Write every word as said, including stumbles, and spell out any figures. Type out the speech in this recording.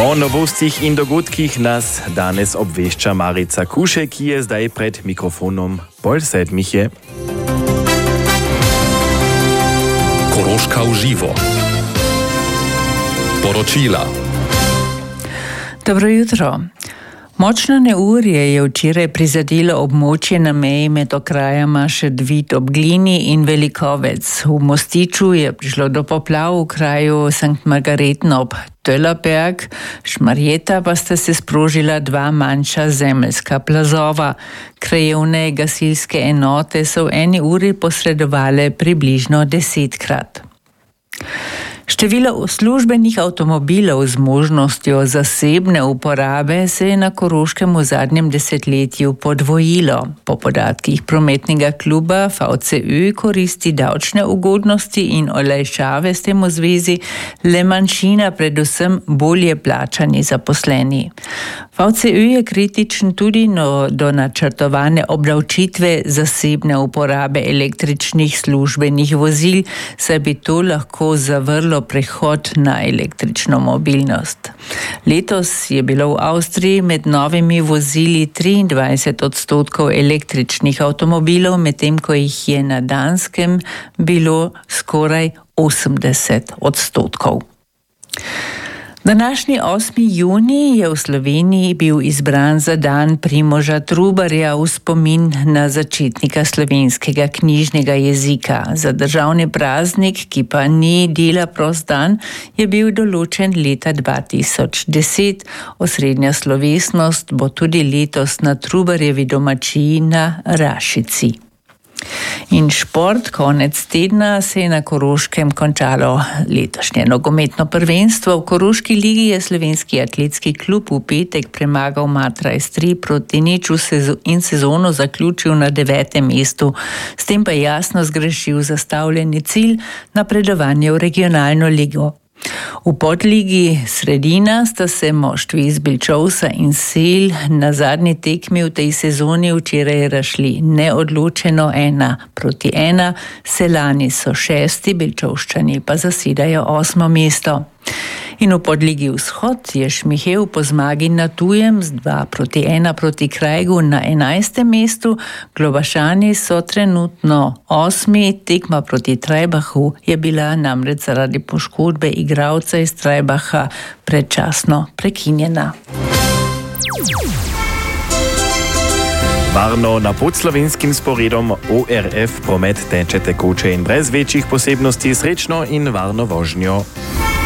O novostih in dogodkih nas danes obvešča Marica Kušek, ki je zdaj pred mikrofonom pol sedmih je. Koroška v živo. Poročila. Dobro jutro. Močno neurje je včeraj prizadelo območje na meji med okrajama Šedvit ob Glini in Velikovec. V Mostiču je prišlo do poplav v kraju Sankt Margarethen ob Töllerberg, Šmarjeta pa sta se sprožila dva manjša zemeljska plazova. Krajevne gasilske enote so v eni uri posredovale približno desetkrat. Število službenih avtomobilov z možnostjo zasebne uporabe se je na Koroškem v zadnjem desetletju podvojilo. Po podatkih prometnega kluba V C Ö koristi davčne ugodnosti in olajšave s tem v zvezi le manjšina, predvsem bolje plačani zaposleni. V C Ö je kritičen tudi no, do načrtovane obdavčitve zasebne uporabe električnih službenih vozil, saj bi to lahko zavrlo prehod na električno mobilnost. Letos je bilo v Avstriji med novimi vozili triindvajset odstotkov električnih avtomobilov, medtem ko jih je na Danskem bilo skoraj osemdeset odstotkov. Današnji osmi junij je v Sloveniji bil izbran za dan Primoža Trubarja v spomin na začetnika slovenskega knjižnega jezika. Za državni praznik, ki pa ni dela prost dan, je bil določen leta dva tisoč deset. Osrednja slovesnost bo tudi letos na Trubarjevi domačiji na Rašici. In šport, konec tedna se je na Koroškem končalo letošnje nogometno prvenstvo. V Koroški ligi je slovenski atletski klub v petek premagal Matrais tri proti nič in sezono zaključil na devetem mestu. S tem pa je jasno zgrešil zastavljeni cilj napredovanja v regionalno ligo. V podligi Sredina sta se moštvi iz Bilčovsa in Sel na zadnji tekmi v tej sezoni včeraj razšli neodločeno ena proti ena. Selani so šesti, Bilčovščani pa zasedajo osmo mesto. In v podligi Vzhod je Šmihev po zmagi na tujem z dva proti ena proti Krajgu na enajstem mestu. Globašani so trenutno osmi, tekma proti Trajbachu je bila namreč zaradi poškodbe igralca iz Trajbacha predčasno prekinjena. Varno na podslovenskim sporedom O R F promet teče tekoče in brez večjih posebnosti, srečno in varno vožnjo.